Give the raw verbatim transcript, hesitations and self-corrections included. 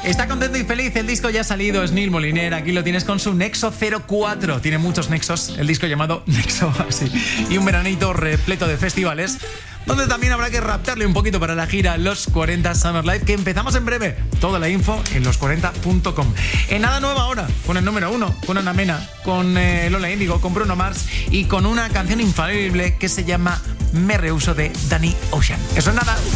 Está contento y feliz, el disco ya ha salido, es Neil Moliner, aquí lo tienes con su Nexo cero cuatro. Tiene muchos nexos, el disco llamado Nexo, así. Y un veranito repleto de festivales, donde también habrá que raptarle un poquito para la gira Los cuarenta Summer Live, que empezamos en breve. Toda la info en los cuarenta punto com. En nada nueva ahora, con el número uno, con Ana Mena, con eh, Lola Índigo, con Bruno Mars y con una canción infalible que se llama Me Rehuso de Danny Ocean. Eso es nada.